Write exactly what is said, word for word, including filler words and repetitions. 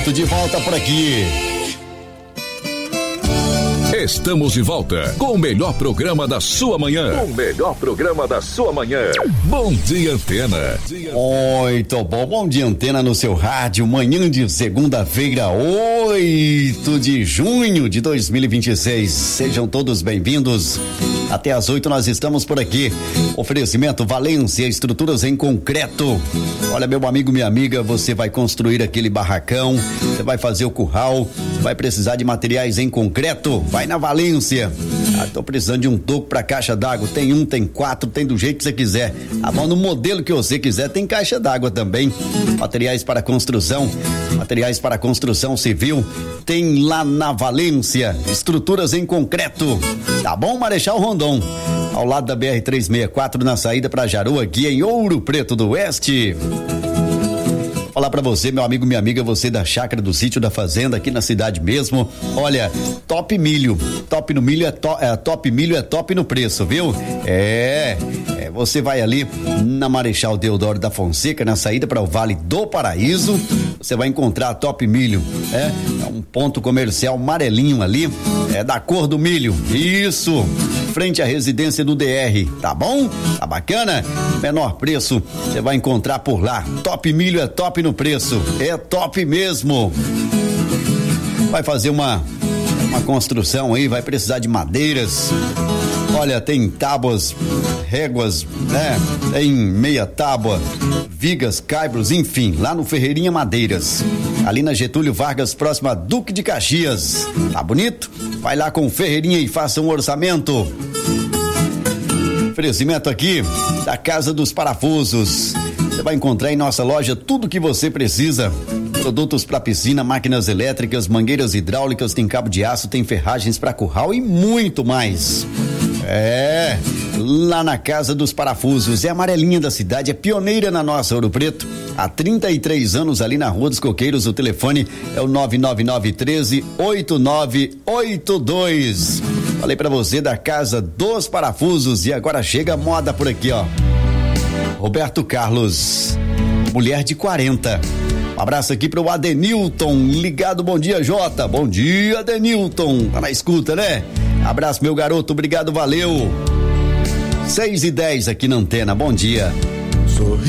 Preto de volta por aqui. Estamos de volta com o melhor programa da sua manhã. O melhor programa da sua manhã. Bom Dia Antena. Muito bom, Bom Dia Antena no seu rádio, manhã de segunda-feira, oito de junho de dois mil e vinte e seis. Sejam todos bem-vindos. Até às oito nós estamos por aqui. Oferecimento Valência, estruturas em concreto. Olha, meu amigo, minha amiga, você vai construir aquele barracão, você vai fazer o curral, vai precisar de materiais em concreto, vai na Valência. Ah, tô precisando de um toco para caixa d'água. Tem um, tem quatro, tem do jeito que você quiser. A mão no modelo que você quiser, tem caixa d'água também. Materiais para construção, materiais para construção civil, tem lá na Valência. Estruturas em concreto. Tá bom, Marechal Rondon? Ao lado da B R trezentos e sessenta e quatro, na saída para Jaru, aqui em Ouro Preto do Oeste. Falar pra você, meu amigo, minha amiga, você da chácara, do sítio, da fazenda, aqui na cidade mesmo. Olha, top milho, top no milho é, to, é top milho é top no preço, viu? É, é, você vai ali na Marechal Deodoro da Fonseca, na saída para o Vale do Paraíso, você vai encontrar a Top Milho, é, é um ponto comercial amarelinho ali, é da cor do milho, isso, frente à residência do D R, tá bom? Tá bacana? Menor preço, você vai encontrar por lá. Top Milho é top no preço, é top mesmo. Vai fazer uma uma construção aí, vai precisar de madeiras. Olha, tem tábuas, réguas, né? Tem meia tábua, vigas, caibros, enfim, lá no Ferreirinha Madeiras, ali na Getúlio Vargas, próxima a Duque de Caxias. Tá bonito? Vai lá com o Ferreirinha e faça um orçamento. Oferecimento aqui da Casa dos Parafusos. Você vai encontrar em nossa loja tudo que você precisa. Produtos para piscina, máquinas elétricas, mangueiras hidráulicas, tem cabo de aço, tem ferragens para curral e muito mais. É, lá na Casa dos Parafusos, é amarelinha da cidade, é pioneira na nossa Ouro Preto. Há trinta e três anos ali na Rua dos Coqueiros, o telefone é o nove nove nove um três oito nove oito dois. Falei pra você da Casa dos Parafusos e agora chega a moda por aqui, ó. Roberto Carlos, mulher de quarenta. Um abraço aqui pro Adenilton, ligado, bom dia, Jota. Bom dia, Adenilton, tá na escuta, né? Abraço, meu garoto, obrigado, valeu. seis e dez aqui na Antena, bom dia. Sorri.